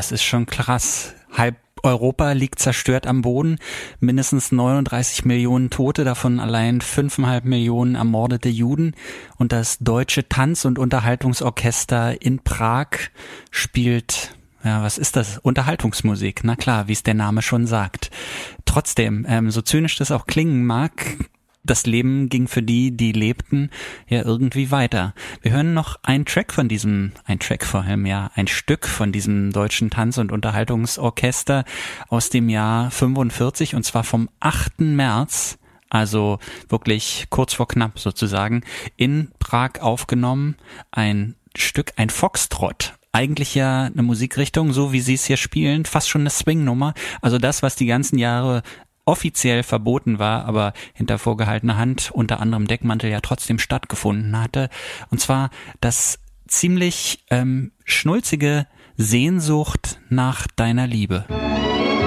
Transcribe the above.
Das ist schon krass. Halb Europa liegt zerstört am Boden, mindestens 39 Millionen Tote, davon allein 5,5 Millionen ermordete Juden. Und das Deutsche Tanz- und Unterhaltungsorchester in Prag spielt, ja, was ist das? Unterhaltungsmusik, na klar, wie es der Name schon sagt. Trotzdem, so zynisch das auch klingen mag, das Leben ging für die lebten, ja irgendwie weiter. Wir hören noch ein Stück von diesem Deutschen Tanz- und Unterhaltungsorchester aus dem Jahr 45, und zwar vom 8. März, also wirklich kurz vor knapp sozusagen, in Prag aufgenommen. Ein Stück, ein Foxtrott. Eigentlich ja eine Musikrichtung, so wie sie es hier spielen, fast schon eine Swing-Nummer. Also das, was die ganzen Jahre offiziell verboten war, aber hinter vorgehaltener Hand, unter anderem Deckmantel, ja trotzdem stattgefunden hatte. Und zwar das ziemlich schnulzige Sehnsucht nach deiner Liebe.